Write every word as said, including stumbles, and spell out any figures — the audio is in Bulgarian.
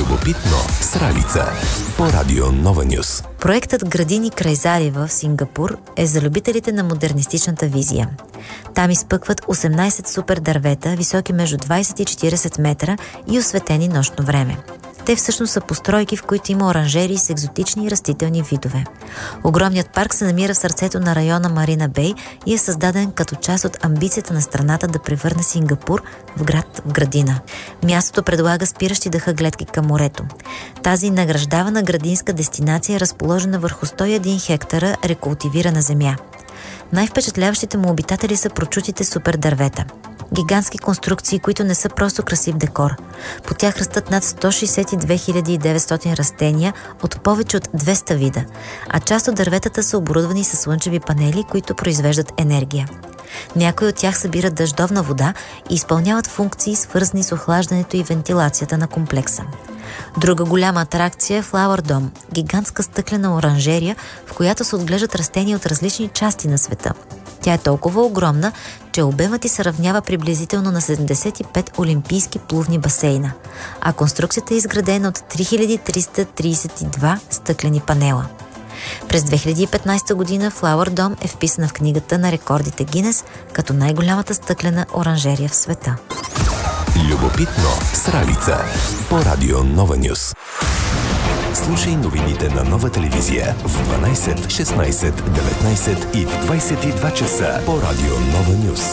Любопитно с Ралица по Радио Нова Нюс. Проектът Градини край залива в Сингапур е за любителите на модернистичната визия. Там изпъкват осемнайсет супер дървета, високи между двайсет и четирийсет метра и осветени нощно време. Те всъщност са постройки, в които има оранжерии с екзотични растителни видове. Огромният парк се намира в сърцето на района Марина Бей и е създаден като част от амбицията на страната да превърне Сингапур в град в градина. Мястото предлага спиращи дъха гледки към морето. Тази награждавана градинска дестинация е разположена върху сто и един хектара рекултивирана земя. Най-впечатляващите му обитатели са прочутите супер дървета. Гигантски конструкции, които не са просто красив декор. По тях растат над сто шейсет и две хиляди и деветстотин растения от повече от двеста вида, а част от дърветата са оборудвани с слънчеви панели, които произвеждат енергия. Някои от тях събират дъждовна вода и изпълняват функции, свързани с охлаждането и вентилацията на комплекса. Друга голяма атракция е Flower Dome – гигантска стъклена оранжерия, в която се отглеждат растения от различни части на света. Тя е толкова огромна, че обемът й се равнява приблизително на седемдесет и пет олимпийски плувни басейна, а конструкцията е изградена от три хиляди триста трийсет и два стъклени панела. През две хиляди и петнайсета година Flower Dome е вписана в книгата на рекордите Гинес като най-голямата стъклена оранжерия в света. Любопитно с Ралица по Радио Нова Нюс. Слушай новините на Нова телевизия в дванайсет, шестнайсет, деветнайсет и в двайсет и два часа по Радио Нова Нюс.